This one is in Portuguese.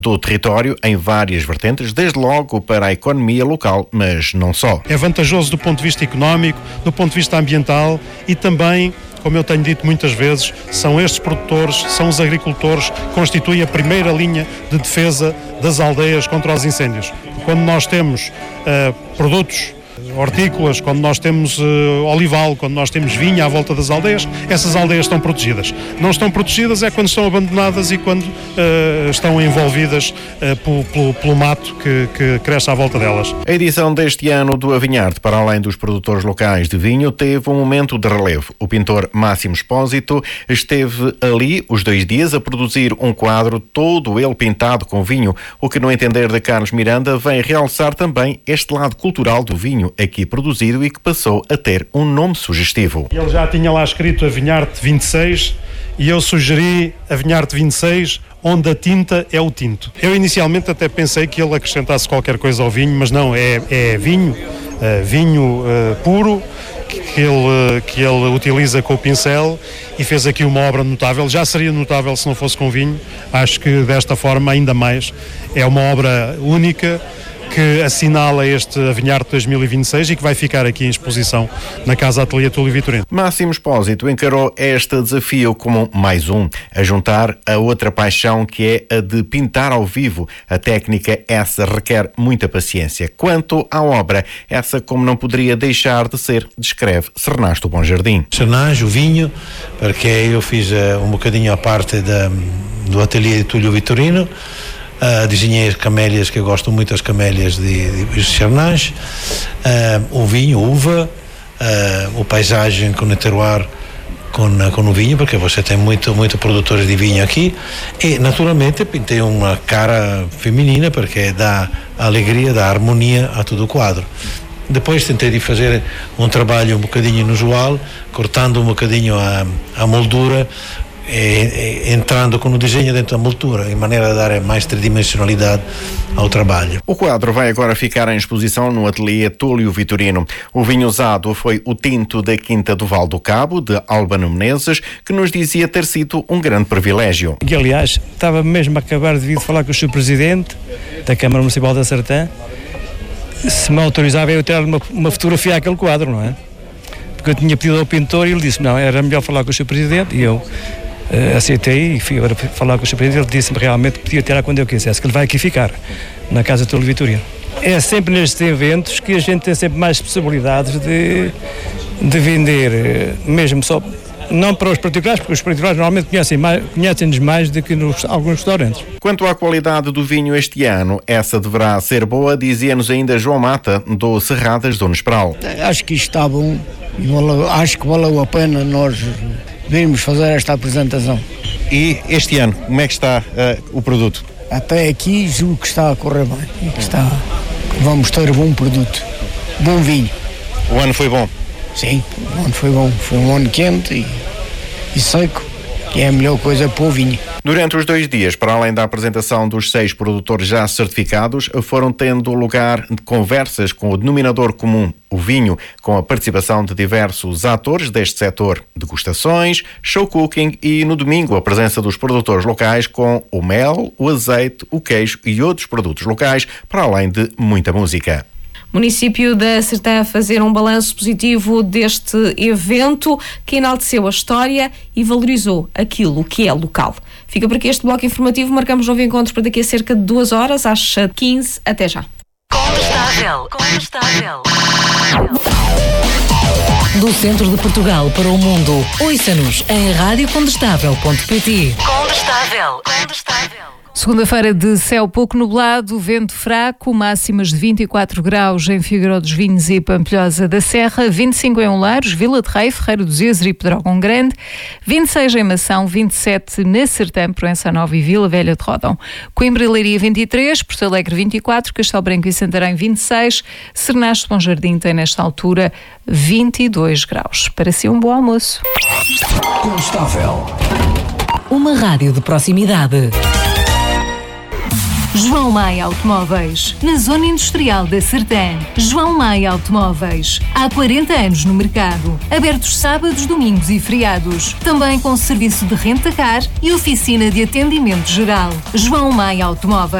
do território em várias vertentes, desde logo para a economia local, mas não só. É vantajoso do ponto de vista económico, do ponto de vista ambiental e também, como eu tenho dito muitas vezes, são estes produtores, são os agricultores que constituem a primeira linha de defesa das aldeias contra os incêndios. Quando nós temos produtos hortícolas, quando nós temos olival, quando nós temos vinha à volta das aldeias, essas aldeias estão protegidas. Não estão protegidas é quando estão abandonadas e quando estão envolvidas pelo mato que cresce à volta delas. A edição deste ano do Avinharte, para além dos produtores locais de vinho, teve um momento de relevo. O pintor Máximo Expósito esteve ali os 2 dias a produzir um quadro todo ele pintado com vinho, o que, no entender de Carlos Miranda, vem realçar também este lado cultural do vinho aqui produzido e que passou a ter um nome sugestivo. Ele já tinha lá escrito Avinharte 26 e eu sugeri Avinharte 26, onde a tinta é o tinto. Eu inicialmente até pensei que ele acrescentasse qualquer coisa ao vinho, mas não, é vinho puro que ele utiliza com o pincel e fez aqui uma obra notável. Já seria notável se não fosse com vinho, acho que desta forma ainda mais. É uma obra única que assinala este Avinharte 2026 e que vai ficar aqui em exposição na Casa Ateliê Túlio Vitorino. Máximo Expósito encarou este desafio como mais um, a juntar a outra paixão que é a de pintar ao vivo. A técnica essa requer muita paciência. Quanto à obra, essa como não poderia deixar de ser, descreve Sernasto Bom Jardim. Sernajo, o vinho, porque eu fiz um bocadinho a parte do Ateliê Túlio Vitorino. Desenhei camélias, que eu gosto muito das camélias de Sernajo, o vinho, uva, o paisagem com o terroir, com o vinho, porque você tem muito produtores de vinho aqui, e naturalmente pintei uma cara feminina, porque dá alegria, dá harmonia a todo o quadro. Depois tentei de fazer um trabalho um bocadinho inusual, cortando um bocadinho a moldura, entrando com o desenho dentro da moldura, em maneira de dar mais tridimensionalidade ao trabalho. O quadro vai agora ficar em exposição no Ateliê Túlio Vitorino. O vinho usado foi o tinto da Quinta do Val do Cabo, de Albano Menezes, que nos dizia ter sido um grande privilégio. Que, aliás, estava mesmo a acabar de vir falar com o Sr. Presidente da Câmara Municipal da Sertã, se me autorizava eu tirar uma fotografia àquele quadro, não é? Porque eu tinha pedido ao pintor e ele disse, não, era melhor falar com o Sr. Presidente, e eu aceitei e fui agora falar com o Sr. Presidente. Ele disse-me realmente que podia tirar quando eu quisesse, que ele vai aqui ficar, na Casa Túlio Vitorino. É sempre nestes eventos que a gente tem sempre mais possibilidades de vender, mesmo só, não para os particulares, porque os particulares normalmente conhecem-nos mais do que alguns restaurantes. Quanto à qualidade do vinho este ano, essa deverá ser boa, dizia-nos ainda João Mata, do Serradas do Nespral. Acho que isto está bom, acho que valeu a pena nós virmos fazer esta apresentação. E este ano, como é que está o produto? Até aqui julgo que está a correr bem, vamos ter bom produto, bom vinho. O ano foi bom? Sim, o ano foi bom, foi um ano quente e seco, que é a melhor coisa para o vinho. Durante os 2 dias, para além da apresentação dos 6 produtores já certificados, foram tendo lugar conversas com o denominador comum, o vinho, com a participação de diversos atores deste setor, degustações, show cooking e, no domingo, a presença dos produtores locais com o mel, o azeite, o queijo e outros produtos locais, para além de muita música. Município da Sertã a fazer um balanço positivo deste evento que enalteceu a história e valorizou aquilo que é local. Fica por aqui este bloco informativo. Marcamos novo encontro para daqui a cerca de 2 horas, às 15. Até já. Condestável. Do centro de Portugal para o mundo. Ouça-nos em radiocondestável.pt. Condestável. Segunda-feira de céu pouco nublado, vento fraco, máximas de 24 graus em Figueiró dos Vinhos e Pampilhosa da Serra, 25 em Olares, Vila de Rei, Ferreira do Zezer e Pedrógão Grande, 26 em Mação, 27 na Sertã, Proença Nova e Vila Velha de Rodão. Coimbra e Leiria 23, Porto Alegre 24, Castelo Branco e Santarém 26, Sernasto Bom Jardim tem nesta altura 22 graus. Para si um bom almoço. Uma rádio de proximidade. João Maia Automóveis, na Zona Industrial da Sertã. João Maia Automóveis, há 40 anos no mercado. Abertos sábados, domingos e feriados. Também com serviço de renta-car e oficina de atendimento geral. João Maia Automóveis.